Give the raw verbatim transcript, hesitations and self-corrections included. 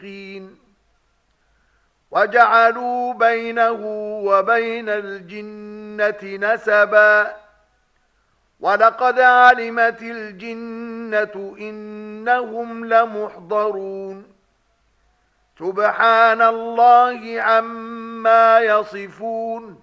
المشرقين وجعلوا بينه وبين الجنة نسبا ولقد علمت الجنة إنهم لمحضرون سبحان الله عما يصفون